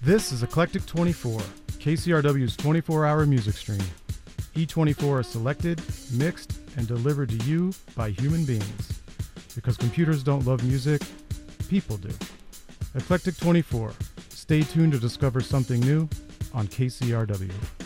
This is Eclectic 24, KCRW's 24-hour music stream. E24 is selected, mixed, and delivered to you by human beings. Because computers don't love music, people do. Eclectic 24. Stay tuned to discover something new on KCRW.